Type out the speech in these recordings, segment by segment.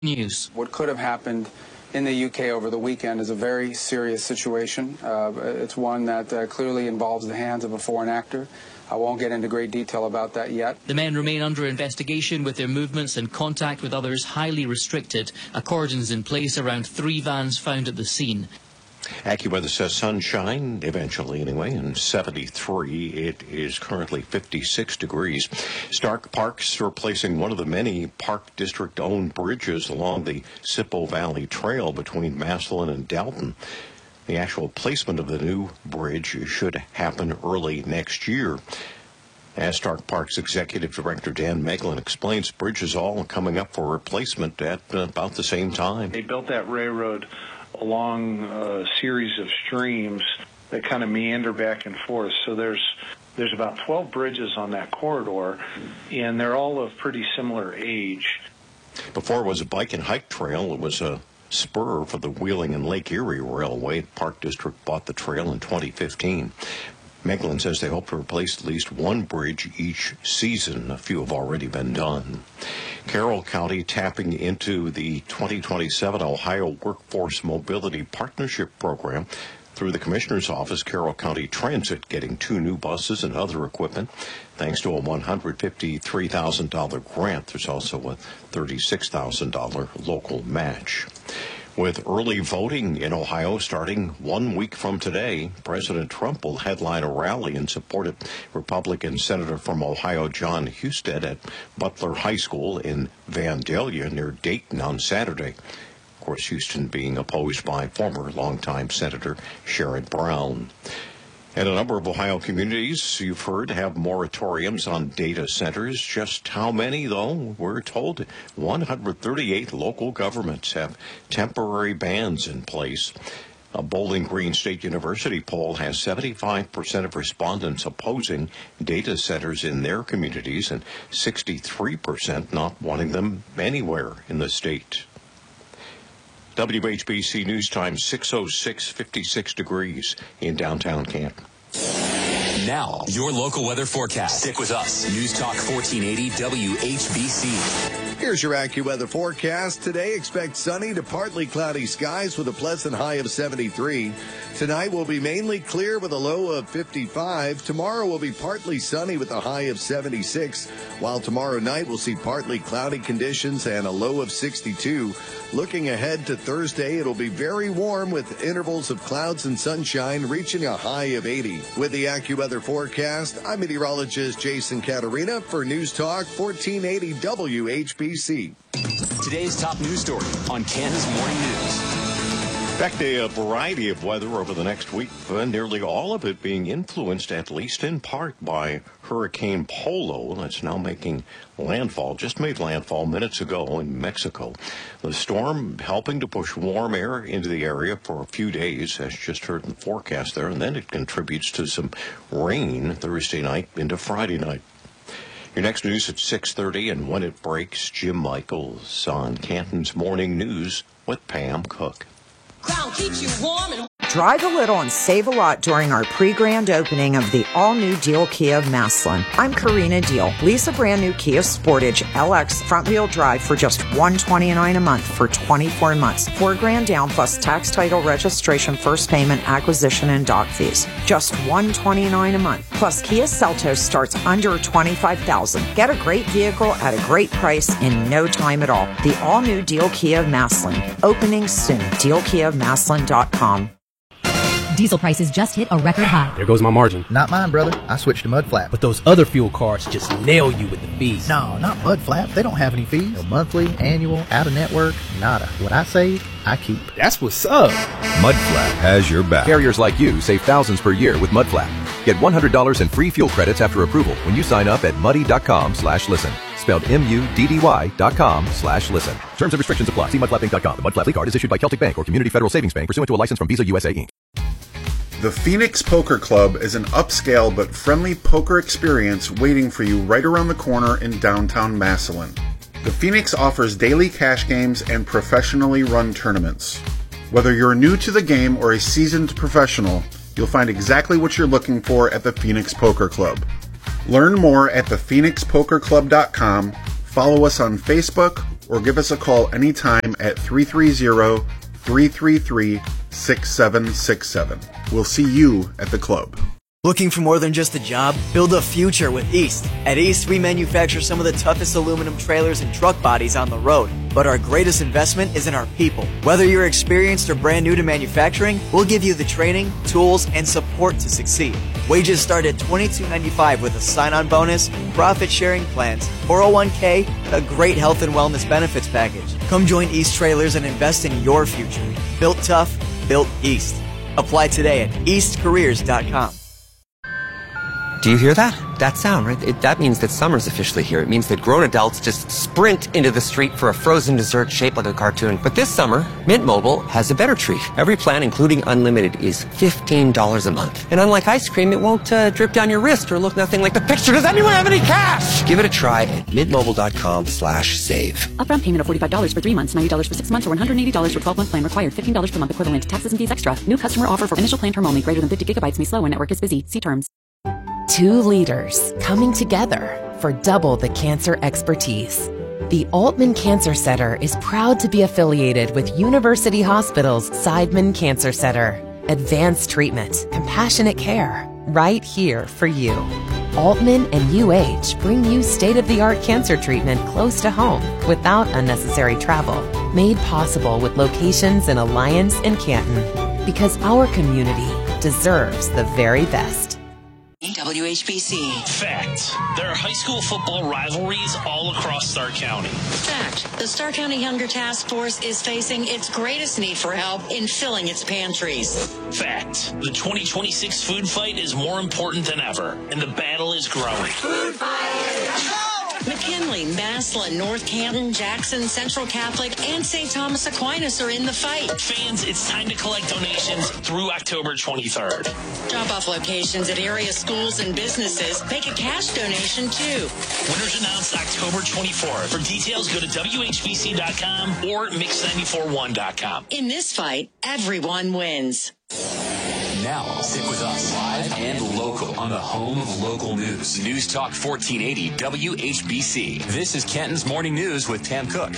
News. What could have happened in the UK over the weekend is a very serious situation. It's one that clearly involves the hands of a foreign actor. I won't get into great detail about that yet. The men remain under investigation with their movements and contact with others highly restricted. A cordon's in place around 3 vans found at the scene. AccuWeather says sunshine, eventually anyway, and 73. It is currently 56 degrees. Stark Park's replacing one of the many Park District-owned bridges along the Sippo Valley Trail between Massillon and Dalton. The actual placement of the new bridge should happen early next year. As Stark Park's Executive Director Dan Meglin explains, bridges all coming up for replacement at about the same time. They built that railroad along a series of streams that kind of meander back and forth. So there's about 12 bridges on that corridor, and they're all of pretty similar age. Before it was a bike and hike trail, it was a spur for the Wheeling and Lake Erie Railway. Park District bought the trail in 2015. Meglin says they hope to replace at least one bridge each season. A few have already been done. Carroll County tapping into the 2027 Ohio Workforce Mobility Partnership Program. Through the Commissioner's Office, Carroll County Transit getting 2 new buses and other equipment. Thanks to a $153,000 grant, there's also a $36,000 local match. With early voting in Ohio starting 1 week from today, President Trump will headline a rally in support of Republican Senator from Ohio John Husted at Butler High School in Vandalia near Dayton on Saturday. Of course, Houston being opposed by former longtime Senator Sherrod Brown. And a number of Ohio communities, you've heard, have moratoriums on data centers. Just how many, though? We're told 138 local governments have temporary bans in place. A Bowling Green State University poll has 75% of respondents opposing data centers in their communities and 63% not wanting them anywhere in the state. WHBC News Time, 6:06, 56 degrees in downtown Canton. Now, your local weather forecast. Stick with us. News Talk 1480 WHBC. Here's your AccuWeather forecast. Today, expect sunny to partly cloudy skies with a pleasant high of 73. Tonight will be mainly clear with a low of 55. Tomorrow will be partly sunny with a high of 76, while tomorrow night we'll see partly cloudy conditions and a low of 62. Looking ahead to Thursday, it'll be very warm with intervals of clouds and sunshine reaching a high of 80. With the AccuWeather forecast, I'm meteorologist Jason Caterina for News Talk 1480 WHBC. Today's top news story on Canton's Morning News. Expect a variety of weather over the next week, nearly all of it being influenced, at least in part, by Hurricane Polo that's now making landfall, just made landfall minutes ago in Mexico. The storm helping to push warm air into the area for a few days, as just heard in the forecast there, and then it contributes to some rain Thursday night into Friday night. Your next news at 6:30, and when it breaks, Jim Michaels on Canton's Morning News with Pam Cook. Crown keeps you warm and Drive a little and save a lot during our pre-grand opening of the all-new Deal Kia of Massillon. I'm Karina Deal. Lease a brand new Kia Sportage LX front-wheel drive for just $129 a month for 24 months. $4,000 down plus tax, title, registration, first payment, acquisition, and dock fees. Just $129 a month. Plus Kia Seltos starts under $25,000. Get a great vehicle at a great price in no time at all. The all-new Deal Kia of Massillon. Opening soon. DealKiaofMassillon.com. Diesel prices just hit a record high. There goes my margin. Not mine, brother. I switched to Mud Flap. But those other fuel cards just nail you with the fees. No, not Mud Flap. They don't have any fees. No monthly, annual, out-of-network, nada. What I save, I keep. That's what's up. Mud Flap has your back. Carriers like you save thousands per year with Mud Flap. Get $100 in free fuel credits after approval when you sign up at muddy.com/listen. Spelled MUDDY.com/listen. Terms and restrictions apply. See mudflapping.com. The Mud Flap card is issued by Celtic Bank or Community Federal Savings Bank pursuant to a license from Visa USA Inc. The Phoenix Poker Club is an upscale but friendly poker experience waiting for you right around the corner in downtown Massillon. The Phoenix offers daily cash games and professionally run tournaments. Whether you're new to the game or a seasoned professional, you'll find exactly what you're looking for at the Phoenix Poker Club. Learn more at thephoenixpokerclub.com, follow us on Facebook, or give us a call anytime at 330-333-6767. We'll see you at the club. Looking for more than just a job? Build a future with East. At East, we manufacture some of the toughest aluminum trailers and truck bodies on the road. But our greatest investment is in our people. Whether you're experienced or brand new to manufacturing, we'll give you the training, tools, and support to succeed. Wages start at $22.95 with a sign-on bonus, profit-sharing plans, 401k, and a great health and wellness benefits package. Come join East Trailers and invest in your future. Built tough, built East. Apply today at eastcareers.com. Do you hear that? That sound, right? That means that summer's officially here. It means that grown adults just sprint into the street for a frozen dessert shaped like a cartoon. But this summer, Mint Mobile has a better treat. Every plan, including unlimited, is $15 a month. And unlike ice cream, it won't drip down your wrist or look nothing like the picture. Does anyone have any cash? Give it a try at mintmobile.com/save. Upfront payment of $45 for 3 months, $90 for 6 months, or $180 for 12-month plan required. $15 per month equivalent. Taxes and fees extra. New customer offer for initial plan term only. Greater than 50 gigabytes may slow when network is busy. See terms. 2 leaders coming together for double the cancer expertise. The Altman Cancer Center is proud to be affiliated with University Hospital's Seidman Cancer Center. Advanced treatment, compassionate care, right here for you. Altman and UH bring you state-of-the-art cancer treatment close to home without unnecessary travel. Made possible with locations in Alliance and Canton. Because our community deserves the very best. WHBC. Fact. There are high school football rivalries all across Stark County. Fact. The Stark County Hunger Task Force is facing its greatest need for help in filling its pantries. Fact. The 2026 food fight is more important than ever, and the battle is growing. Food fight! McKinley, Massillon, North Canton, Jackson, Central Catholic, and St. Thomas Aquinas are in the fight. Fans, it's time to collect donations through October 23rd. Drop-off locations at area schools and businesses. Make a cash donation, too. Winners announced October 24th. For details, go to WHBC.com or Mix941.com. In this fight, everyone wins. Now, stick with us live and local on the home of local news. News Talk 1480 WHBC. This is Kenton's Morning News with Tam Cook.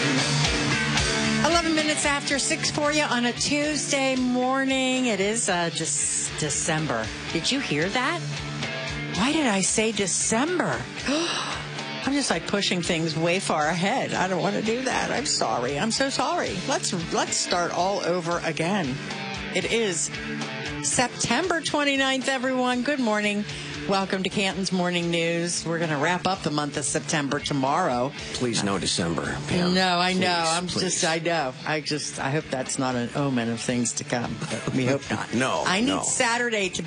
11 minutes after 6 for you on a Tuesday morning. It is just December. Did you hear that? Why did I say December? I'm just like pushing things way far ahead. I don't want to do that. I'm sorry. I'm so sorry. Let's start all over again. It is September 29th, everyone. Good morning. Welcome to Canton's Morning News. We're going to wrap up the month of September tomorrow. Please, no December, Pam. No, I know. Please. I know. I hope that's not an omen of things to come. But we hope not. No, I need Saturday to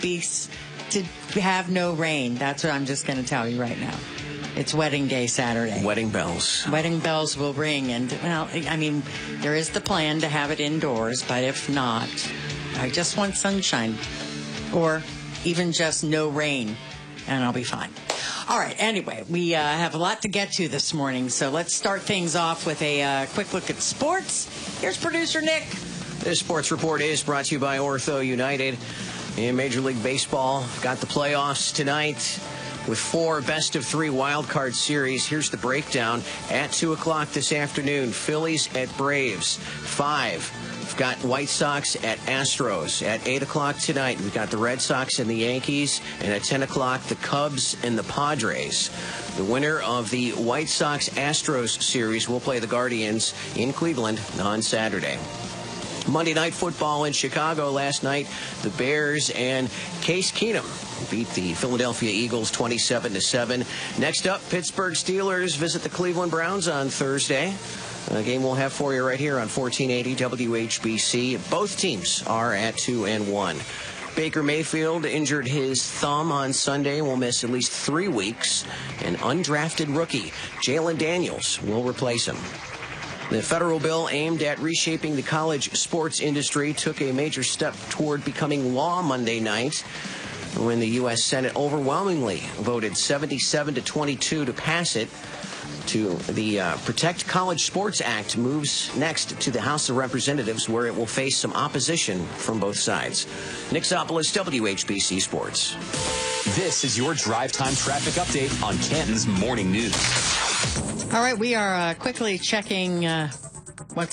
have no rain. That's what I'm just going to tell you right now. It's wedding day Saturday. Wedding bells. Wedding bells will ring. And, well, I mean, there is the plan to have it indoors, but if not, I just want sunshine or even just no rain, and I'll be fine. All right. Anyway, we have a lot to get to this morning, so let's start things off with a quick look at sports. Here's producer Nick. This sports report is brought to you by Ortho United. In Major League Baseball, got the playoffs tonight with 4 best-of-3 wild-card series. Here's the breakdown. At 2 o'clock this afternoon, Phillies at Braves. 5. We've got White Sox at Astros. At 8 o'clock tonight, we've got the Red Sox and the Yankees. And at 10 o'clock, the Cubs and the Padres. The winner of the White Sox-Astros series will play the Guardians in Cleveland on Saturday. Monday Night Football in Chicago last night. The Bears and Case Keenum beat the Philadelphia Eagles 27-7. Next up, Pittsburgh Steelers visit the Cleveland Browns on Thursday. A game we'll have for you right here on 1480 WHBC. Both teams are at 2-1. Baker Mayfield injured his thumb on Sunday and will miss at least 3 weeks. An undrafted rookie, Jalen Daniels, will replace him. The federal bill aimed at reshaping the college sports industry took a major step toward becoming law Monday night when the U.S. Senate overwhelmingly voted 77-22 to pass it. The Protect College Sports Act moves next to the House of Representatives, where it will face some opposition from both sides. Nick Sopolis, WHBC Sports. This is your drive time traffic update on Canton's Morning News. All right, we are quickly checking